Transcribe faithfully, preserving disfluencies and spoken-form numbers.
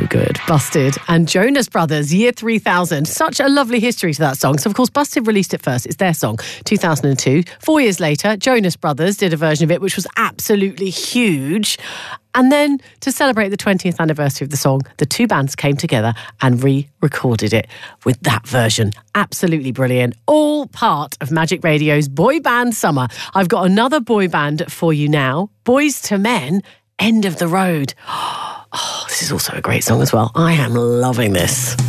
good. Busted and Jonas Brothers, Year three thousand. Such a lovely history to that song. So, of course, Busted released it first. It's their song, two thousand two. Four years later, Jonas Brothers did a version of it, which was absolutely huge. And then, to celebrate the twentieth anniversary of the song, the two bands came together and re-recorded it with that version. Absolutely brilliant. All part of Magic Radio's Boy Band Summer. I've got another boy band for you now. Boys to Men, End of the Road. Oh, this is also a great song as well. I am loving this.